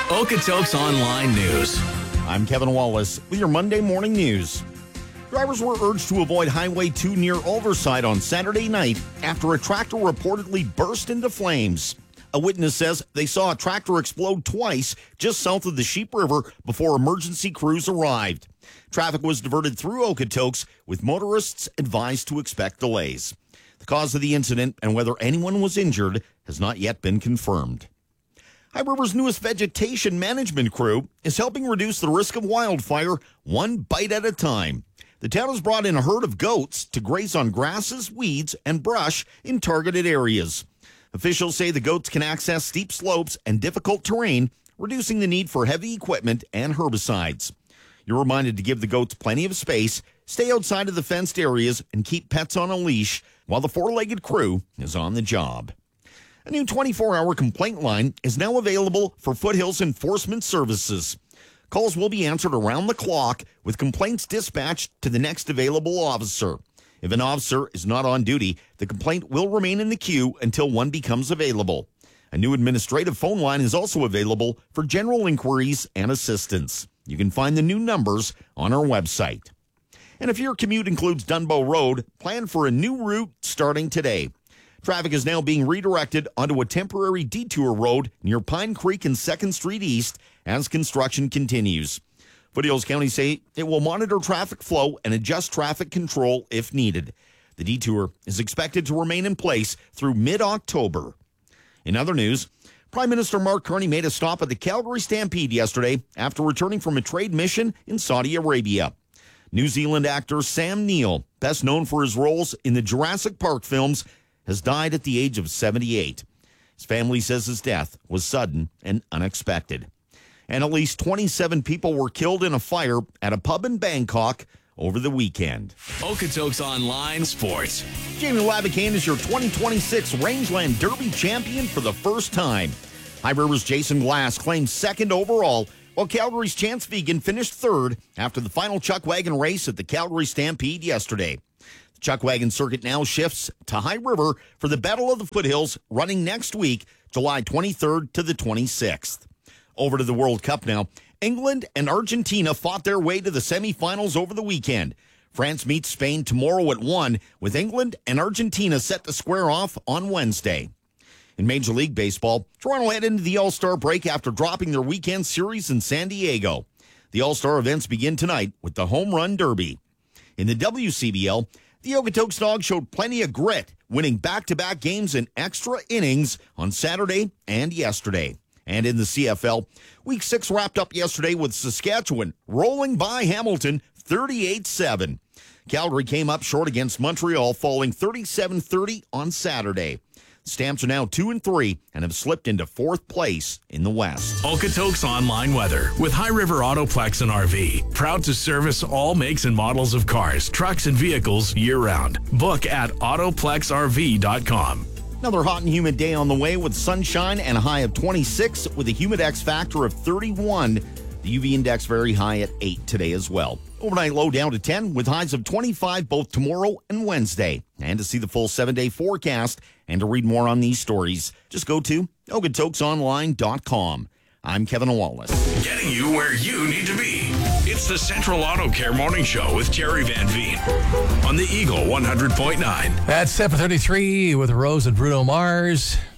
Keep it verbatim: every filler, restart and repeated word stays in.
Okotoks Online News. I'm Kevin Wallace with your Monday morning news. Drivers were urged to avoid Highway two near Ulverside on Saturday night after a tractor reportedly burst into flames. A witness says they saw a tractor explode twice just south of the Sheep River before emergency crews arrived. Traffic was diverted through Okotoks, with motorists advised to expect delays. The cause of the incident and whether anyone was injured has not yet been confirmed. High River's newest vegetation management crew is helping reduce the risk of wildfire one bite at a time. The town has brought in a herd of goats to graze on grasses, weeds, and brush in targeted areas. Officials say the goats can access steep slopes and difficult terrain, reducing the need for heavy equipment and herbicides. You're reminded to give the goats plenty of space, stay outside of the fenced areas, and keep pets on a leash while the four-legged crew is on the job. A new twenty-four hour complaint line is now available for Foothills Enforcement Services. Calls will be answered around the clock, with complaints dispatched to the next available officer. If an officer is not on duty, the complaint will remain in the queue until one becomes available. A new administrative phone line is also available for general inquiries and assistance. You can find the new numbers on our website. And if your commute includes Dunbow Road, plan for a new route starting today. Traffic is now being redirected onto a temporary detour road near Pine Creek and second Street East as construction continues. Foothills County say it will monitor traffic flow and adjust traffic control if needed. The detour is expected to remain in place through mid-October. In other news, Prime Minister Mark Carney made a stop at the Calgary Stampede yesterday after returning from a trade mission in Saudi Arabia. New Zealand actor Sam Neill, best known for his roles in the Jurassic Park films, has died at the age of seventy-eight. His family says his death was sudden and unexpected. And at least twenty-seven people were killed in a fire at a pub in Bangkok over the weekend. Okotoks Online Sports. Jamie Labicane is your twenty twenty-six Rangeland Derby champion for the first time. High River's Jason Glass claimed second overall, while Calgary's Chance Vegan finished third after the final chuck wagon race at the Calgary Stampede yesterday. The chuck wagon circuit now shifts to High River for the Battle of the Foothills, running next week, July twenty-third to the twenty-sixth. Over to the World Cup now. England and Argentina fought their way to the semifinals over the weekend. France meets Spain tomorrow at one, with England and Argentina set to square off on Wednesday. In Major League Baseball, Toronto head into the All-Star break after dropping their weekend series in San Diego. The All-Star events begin tonight with the Home Run Derby. In the W C B L, the Okotoks Dogs showed plenty of grit, winning back-to-back games in extra innings on Saturday and yesterday. And in the C F L, Week six wrapped up yesterday with Saskatchewan rolling by Hamilton thirty-eight seven. Calgary came up short against Montreal, falling thirty-seven thirty on Saturday. Stamps are now two and three and have slipped into fourth place in the West. Okotoks Online Weather with High River Autoplex and R V. Proud to service all makes and models of cars, trucks, and vehicles year-round. Book at autoplex r v dot com. Another hot and humid day on the way with sunshine and a high of twenty-six with a humidex factor of thirty-one. The U V index very high at eight today as well. Overnight low down to ten with highs of twenty-five both tomorrow and Wednesday. And to see the full seven-day forecast and to read more on these stories, just go to okotoks online dot com. I'm Kevin Wallace. Getting you where you need to be. It's the Central Auto Care Morning Show with Jerry Van Veen on the Eagle one hundred point nine. At seven thirty-three with Rose and Bruno Mars.